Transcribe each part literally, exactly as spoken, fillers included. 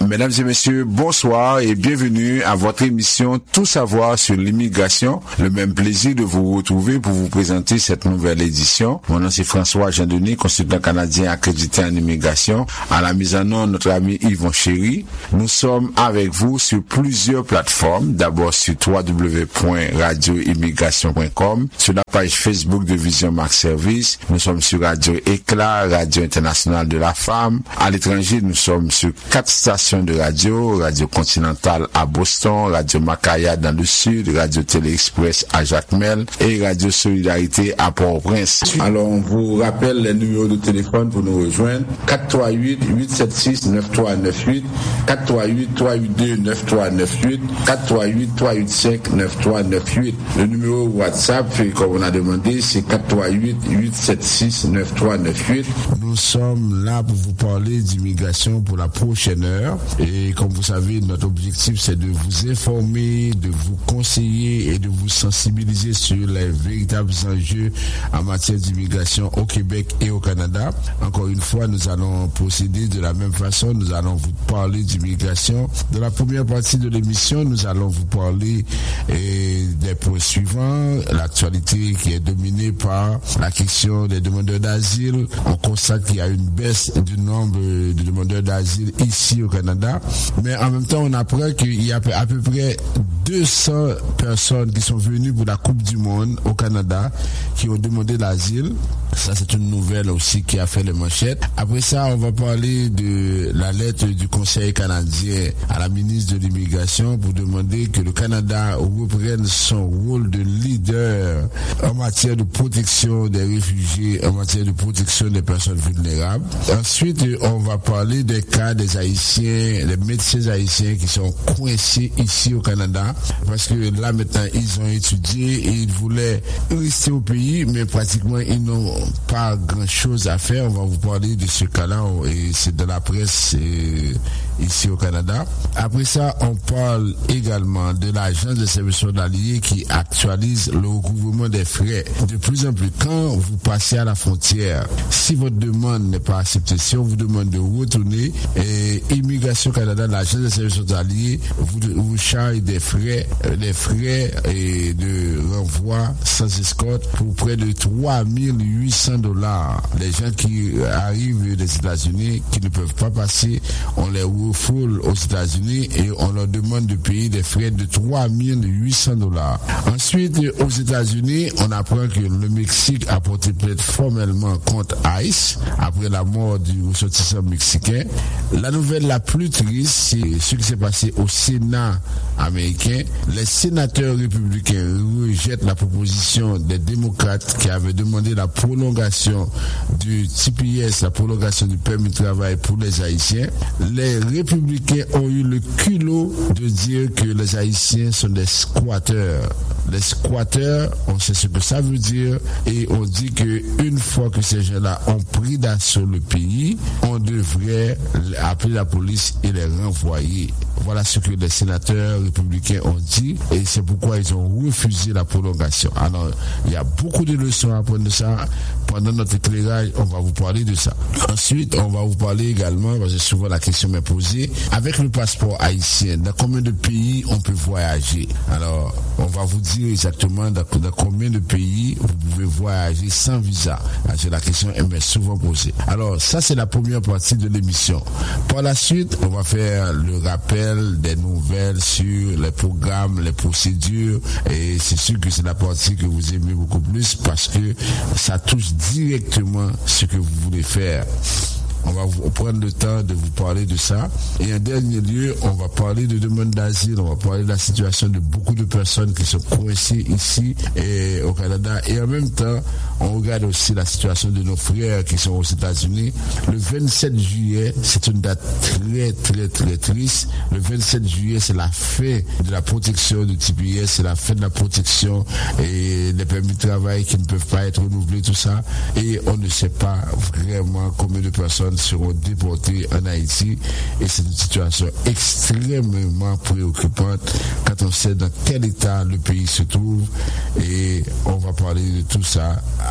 Mesdames et messieurs, bonsoir et bienvenue à votre émission Tout savoir sur l'immigration. Le même plaisir de vous retrouver pour vous présenter cette nouvelle édition. Mon nom c'est François Jean-Denis, consultant canadien accrédité en immigration. À la mise en œuvre, notre ami Yvon Chéry. Nous sommes avec vous sur plusieurs plateformes. D'abord sur w w w point radio immigration point com, sur la page Facebook de Vision Max Service. Nous sommes sur Radio Éclat, Radio Internationale de la Femme. À l'étranger, nous sommes sur quatre stations de radio, Radio Continentale à Boston, Radio Macaya dans le sud, Radio Télé Express à Jacmel et Radio Solidarité à Port-au-Prince. Alors, on vous rappelle les numéros de téléphone pour nous rejoindre. quatre trois huit, huit sept six, neuf trois neuf huit, quatre trois huit, trois huit deux, neuf trois neuf huit, quatre trois huit, trois huit cinq, neuf trois neuf huit. Le numéro WhatsApp, comme on a demandé, c'est quatre trois huit, huit sept six, neuf trois neuf huit. Nous sommes là pour vous parler d'immigration pour la prochaine heure. Et comme vous savez, notre objectif, c'est de vous informer, de vous conseiller et de vous sensibiliser sur les véritables enjeux en matière d'immigration au Québec et au Canada. Encore une fois, nous allons procéder de la même façon. Nous allons vous parler d'immigration. Dans la première partie de l'émission, nous allons vous parler eh, des points suivants. L'actualité qui est dominée par la question des demandeurs d'asile. On constate qu'il y a une baisse du nombre de demandeurs d'asile ici au Canada. Mais en même temps, on apprend qu'il y a à peu près deux cents personnes qui sont venues pour la Coupe du Monde au Canada qui ont demandé l'asile. Ça, c'est une nouvelle aussi qui a fait les manchettes. Après ça, on va parler de la lettre du Conseil canadien à la ministre de l'Immigration pour demander que le Canada reprenne son rôle de leader en matière de protection des réfugiés, en matière de protection des personnes vulnérables. Ensuite, on va parler des cas des Haïtiens, des médecins haïtiens qui sont coincés ici au Canada parce que là, maintenant, ils ont étudié et ils voulaient rester au pays, mais pratiquement, ils n'ont pas grand chose à faire. On va vous parler de ce cas-là et c'est de la presse et, ici au Canada. Après ça, on parle également de l'agence de services journaliers qui actualise le recouvrement des frais. De plus en plus, quand vous passez à la frontière, si votre demande n'est pas acceptée, si on vous demande de retourner, et Immigration Canada, l'agence de services journaliers, vous, vous charge des frais, des frais et de renvoi sans escorte pour près de trois mille huit cents dollars. Les gens qui arrivent des États-Unis, qui ne peuvent pas passer, on les refoule aux États-Unis et on leur demande de payer des frais de trois mille huit cents dollars. Ensuite, aux États-Unis, on apprend que le Mexique a porté plainte formellement contre ICE après la mort du ressortissant mexicain. La nouvelle la plus triste, c'est ce qui s'est passé au Sénat américain. Les sénateurs républicains rejettent la proposition des démocrates qui avaient demandé la prolongation du T P S, la prolongation du permis de travail pour les Haïtiens. Les républicains ont eu le culot de dire que les Haïtiens sont des squatteurs. Les squatteurs, on sait ce que ça veut dire et on dit que une fois que ces gens-là ont pris d'assaut le pays, on devrait appeler la police et les renvoyer. Voilà ce que les sénateurs républicains ont dit et c'est pourquoi ils ont refusé la prolongation. Alors, il y a beaucoup de leçons à apprendre de ça. Pendant notre éclairage, on va vous parler de ça. Ensuite, on va vous parler également, parce que souvent la question m'est posée, avec le passeport haïtien, dans combien de pays on peut voyager? Alors, on va vous dire exactement dans, dans combien de pays vous pouvez voyager sans visa. Parce que la question m'est souvent posée. Alors, ça c'est la première partie de l'émission. Par la suite, on va faire le rappel des nouvelles sur les programmes, les procédures, et c'est sûr que c'est la partie que vous aimez beaucoup plus parce que ça touche directement ce que vous voulez faire. On va vous prendre le temps de vous parler de ça. Et en dernier lieu, on va parler de demande d'asile. On va parler de la situation de beaucoup de personnes qui sont coincées ici et au Canada. Et en même temps, on regarde aussi la situation de nos frères qui sont aux États-Unis. Le vingt-sept juillet, c'est une date très, très, très triste. Le vingt-sept juillet, c'est la fin de la protection du T P S. C'est la fin de la protection et des permis de travail qui ne peuvent pas être renouvelés, tout ça. Et on ne sait pas vraiment combien de personnes seront déportés en Haïti et c'est une situation extrêmement préoccupante quand on sait dans quel état le pays se trouve et on va parler de tout ça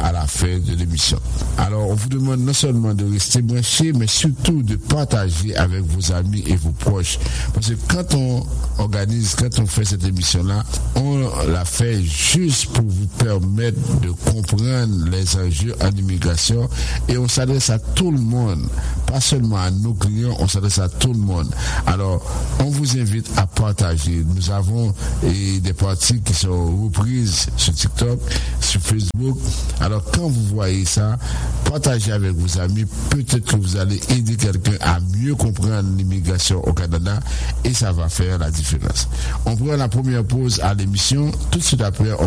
à la fin de l'émission. Alors, on vous demande non seulement de rester branchés, mais surtout de partager avec vos amis et vos proches. Parce que quand on organise, quand on fait cette émission-là, on la fait juste pour vous permettre de comprendre les enjeux en immigration et on s'adresse à tout le monde, pas seulement à nos clients, on s'adresse à tout le monde. Alors, on vous invite à partager. Nous avons et, des parties qui sont reprises sur TikTok, sur Facebook. Alors, quand vous voyez ça, partagez avec vos amis. Peut-être que vous allez aider quelqu'un à mieux comprendre l'immigration au Canada et ça va faire la différence. On prend la première pause à l'émission. Tout de suite après, on